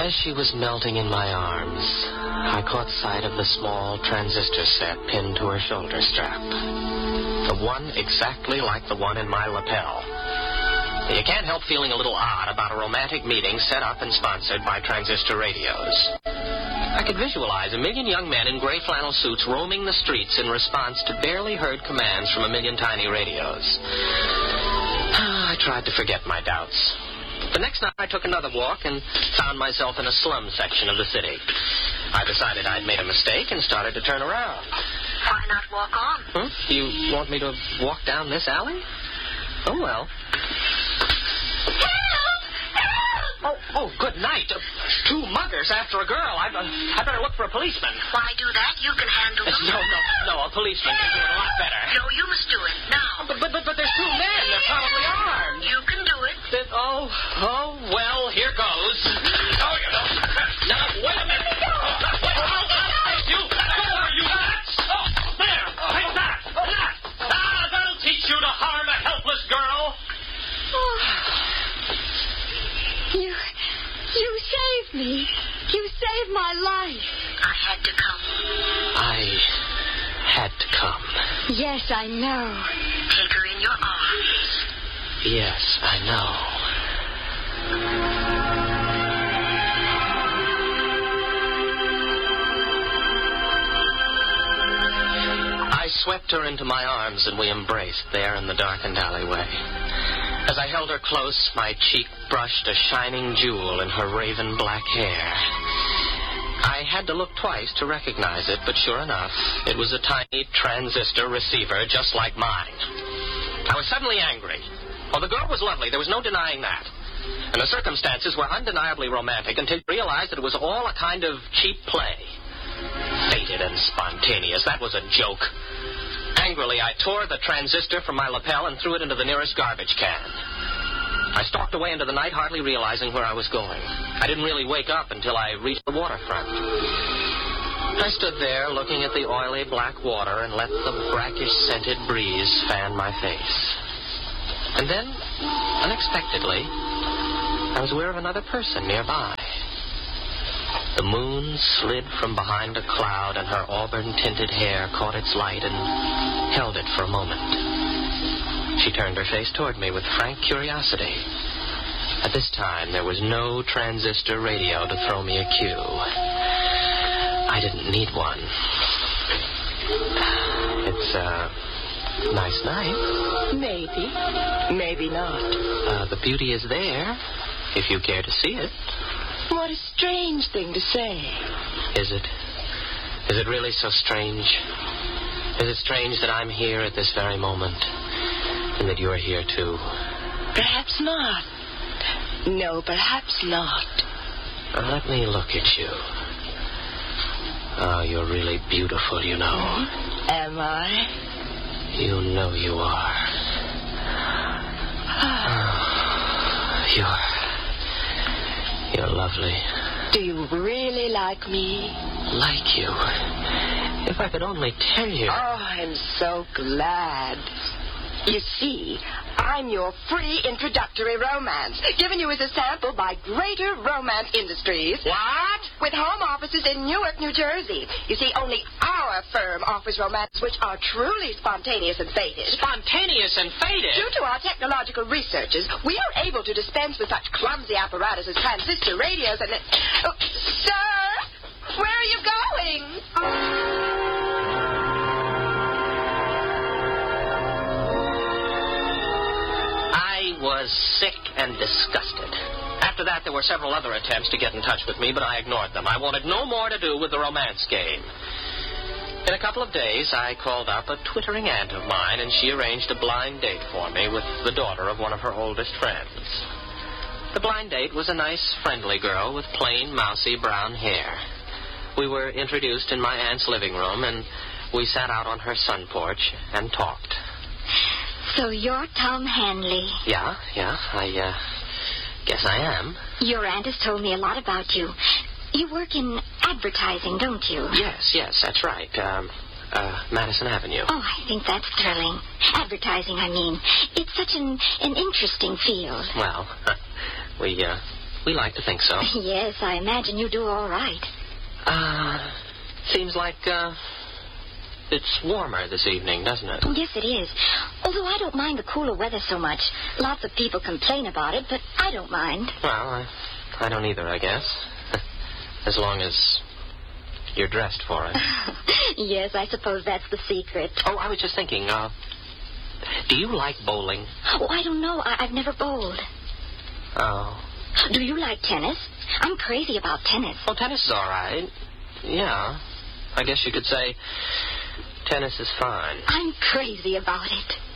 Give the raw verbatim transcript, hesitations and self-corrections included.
As she was melting in my arms, I caught sight of the small transistor set pinned to her shoulder strap. The one exactly like the one in my lapel. You can't help feeling a little odd about a romantic meeting set up and sponsored by Transistor Radios. I could visualize a million young men in gray flannel suits roaming the streets in response to barely heard commands from a million tiny radios. I tried to forget my doubts. The next night I took another walk and found myself in a slum section of the city. I decided I'd made a mistake and started to turn around. Why not walk on? Huh? You want me to walk down this alley? Oh, well. Oh, oh, good night. Uh, two muggers after a girl. I, uh, I better look for a policeman. Why do that? You can handle them. No, no, no. A policeman can do it a lot better. No, you must do it now. But, but, but, but there's two men. They're probably armed. You can do it. That, oh, oh, well, here goes. Oh, you know. Now, wait a minute. Wait a minute. You, you nuts. Oh, there. Take that. That. Ah, that'll teach you to harm a helpless girl. Oh. You, you saved me. You saved my life. I had to come. I had to come. Yes, I know. Take her in your arms. Yes, I know. I swept her into my arms and we embraced there in the darkened alleyway. As I held her close, my cheek brushed a shining jewel in her raven black hair. I had to look twice to recognize it, but sure enough, it was a tiny transistor receiver just like mine. I was suddenly angry. Well, the girl was lovely. There was no denying that. And the circumstances were undeniably romantic until you realized that it was all a kind of cheap play. Fated and spontaneous. That was a joke. Angrily, I tore the transistor from my lapel and threw it into the nearest garbage can. I stalked away into the night, hardly realizing where I was going. I didn't really wake up until I reached the waterfront. I stood there looking at the oily black water and let the brackish-scented breeze fan my face. And then, unexpectedly, I was aware of another person nearby. The moon slid from behind a cloud, and her auburn-tinted hair caught its light and held it for a moment. She turned her face toward me with frank curiosity. At this time, there was no transistor radio to throw me a cue. I didn't need one. It's a nice night. Maybe. Maybe not. Uh, the beauty is there, if you care to see it. What a strange thing to say. Is it? Is it really so strange? Is it strange that I'm here at this very moment, and that you're here too? Perhaps not. No, perhaps not. Uh, let me look at you. Oh, you're really beautiful, you know. Am I? You know you are. Oh, you're... You're lovely. Do you really like me? Like you? If I could only tell you. Oh, I'm so glad. You see, I'm your free introductory romance, given you as a sample by Greater Romance Industries. What? With home offices in Newark, New Jersey. You see, only our firm offers romances which are truly spontaneous and fated. Spontaneous and fated? Due to our technological researches, we are able to dispense with such clumsy apparatus as transistor radios and... Oh, sir, where are you going? I was sick and disgusted. After that, there were several other attempts to get in touch with me, but I ignored them. I wanted no more to do with the romance game. In a couple of days, I called up a twittering aunt of mine, and she arranged a blind date for me with the daughter of one of her oldest friends. The blind date was a nice, friendly girl with plain, mousy brown hair. We were introduced in my aunt's living room, and we sat out on her sun porch and talked. So you're Tom Hanley. Yeah, yeah, I, uh, guess I am. Your aunt has told me a lot about you. You work in advertising, don't you? Yes, yes, that's right. Um, uh, Madison Avenue. Oh, I think that's thrilling. Advertising, I mean. It's such an, an interesting field. Well, we, uh, we like to think so. Yes, I imagine you do all right. Uh, seems like, uh, it's warmer this evening, doesn't it? Yes, it is. Although I don't mind the cooler weather so much. Lots of people complain about it, but I don't mind. Well, I, I don't either, I guess. As long as you're dressed for it. Yes, I suppose that's the secret. Oh, I was just thinking, uh, do you like bowling? Oh, I don't know. I- I've never bowled. Oh. Do you like tennis? I'm crazy about tennis. Well, tennis is all right. Yeah. I guess you could say tennis is fine. I'm crazy about it.